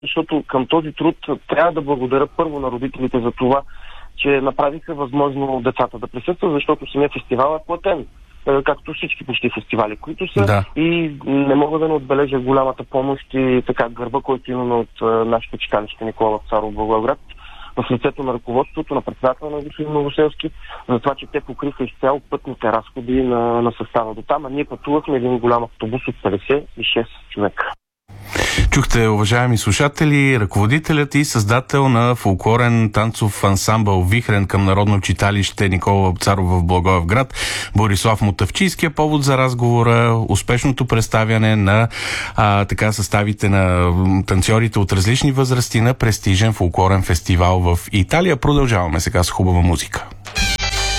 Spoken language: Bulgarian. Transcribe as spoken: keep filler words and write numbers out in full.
защото към този труд трябва да благодаря първо на родителите за това, че направиха възможно децата да присъстват, защото самия фестивал е платен, както всички почти фестивали, които са. Да. И не мога да не отбележа голямата помощ и така гърба, който имаме от нашето читалище Никола Вапцаров в Благоевград, в лицето на ръководството, на председателя на господин Новоселски, за това, че те покриха изцяло пътните разходи на, на състава до там, а ние пътувахме един голям автобус от петдесет и шест човека. Чухте, уважаеми слушатели, ръководителят и създател на фолклорен танцов ансамбъл Вихрен към Народно читалище Никола Вапцаров в Благоевград, Борислав Мотавчийския. Повод за разговора, успешното представяне на а, така съставите на танцорите от различни възрасти на престижен фолклорен фестивал в Италия. Продължаваме сега с хубава музика.